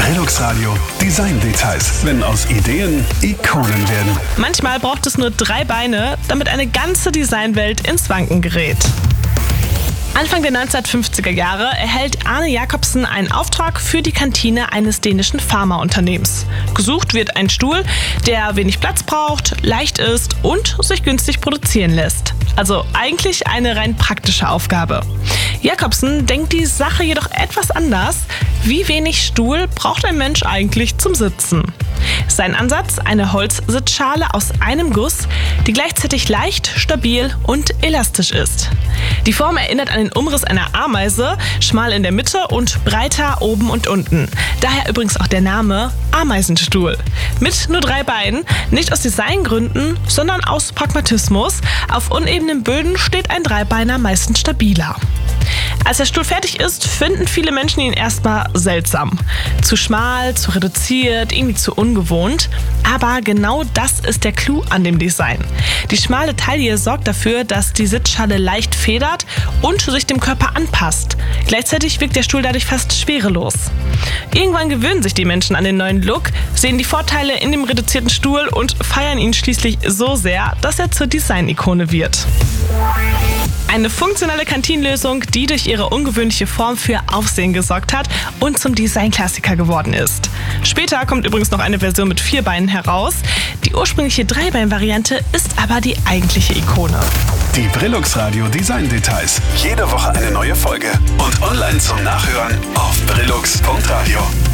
Brillux Radio Design Details, wenn aus Ideen Ikonen werden. Manchmal braucht es nur 3 Beine, damit eine ganze Designwelt ins Wanken gerät. Anfang der 1950er Jahre erhält Arne Jacobsen einen Auftrag für die Kantine eines dänischen Pharmaunternehmens. Gesucht wird ein Stuhl, der wenig Platz braucht, leicht ist und sich günstig produzieren lässt. Also eigentlich eine rein praktische Aufgabe. Jacobsen denkt die Sache jedoch etwas anders. Wie wenig Stuhl braucht ein Mensch eigentlich zum Sitzen? Sein Ansatz: eine Holzsitzschale aus einem Guss, die gleichzeitig leicht, stabil und elastisch ist. Die Form erinnert an den Umriss einer Ameise, schmal in der Mitte und breiter oben und unten. Daher übrigens auch der Name Ameisenstuhl. Mit nur 3 Beinen, nicht aus Designgründen, sondern aus Pragmatismus. Auf unebenen Böden steht ein Dreibeiner meistens stabiler. Als der Stuhl fertig ist, finden viele Menschen ihn erstmal seltsam. Zu schmal, zu reduziert, irgendwie zu ungewohnt. Aber genau das ist der Clou an dem Design. Die schmale Taille sorgt dafür, dass die Sitzschale leicht federt und sich dem Körper anpasst. Gleichzeitig wirkt der Stuhl dadurch fast schwerelos. Irgendwann gewöhnen sich die Menschen an den neuen Look, sehen die Vorteile in dem reduzierten Stuhl und feiern ihn schließlich so sehr, dass er zur Design-Ikone wird. Eine funktionelle Kantinenlösung, die durch ihre ungewöhnliche Form für Aufsehen gesorgt hat und zum Designklassiker geworden ist. Später kommt übrigens noch eine Version mit 4 Beinen heraus. Die ursprüngliche 3-Bein-Variante ist aber die eigentliche Ikone. Die Brillux Radio Design Details. Jede Woche eine neue Folge. Und online zum Nachhören auf brillux.radio.